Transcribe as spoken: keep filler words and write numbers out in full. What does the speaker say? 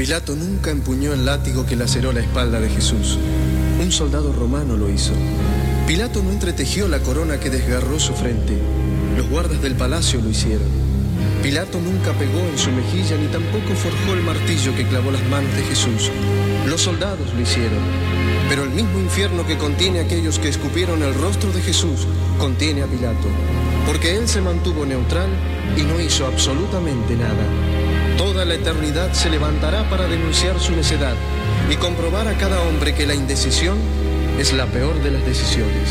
Pilato nunca empuñó el látigo que laceró la espalda de Jesús. Un soldado romano lo hizo. Pilato no entretejió la corona que desgarró su frente. Los guardas del palacio lo hicieron. Pilato nunca pegó en su mejilla ni tampoco forjó el martillo que clavó las manos de Jesús. Los soldados lo hicieron. Pero el mismo infierno que contiene a aquellos que escupieron el rostro de Jesús, contiene a Pilato. Porque él se mantuvo neutral y no hizo absolutamente nada. Toda la eternidad se levantará para denunciar su necedad y comprobar a cada hombre que la indecisión es la peor de las decisiones.